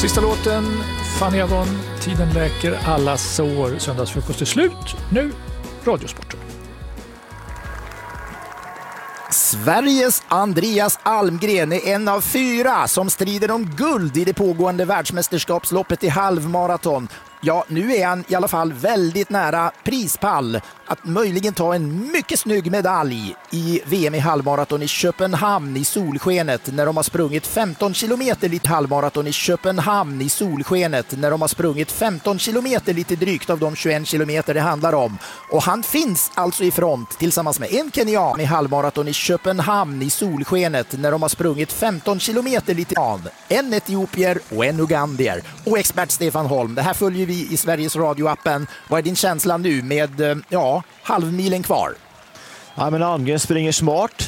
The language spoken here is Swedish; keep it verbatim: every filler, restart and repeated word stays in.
Sista låten, Fanny Avon, Tiden läker alla sår. Söndagsfrukost är slut. Nu, Radiosporten. Sveriges Andreas Almgren är en av fyra som strider om guld i det pågående världsmästerskapsloppet i halvmaraton. Ja, nu är han i alla fall väldigt nära prispall att möjligen ta en mycket snygg medalj i V M i halvmaraton i Köpenhamn i solskenet när de har sprungit femton kilometer lite halvmaraton i Köpenhamn i solskenet när de har sprungit femton kilometer lite drygt av de tjugoen kilometer det handlar om. Och han finns alltså i front tillsammans med en kenyan i halvmaraton i Köpenhamn i solskenet när de har sprungit femton kilometer lite av. En etiopier och en ugandier. Och expert Stefan Holm, det här följer vi i Sveriges Radio-appen. Vad är din känsla nu med, ja, halvmilen kvar? Ja, men Almgren springer smart.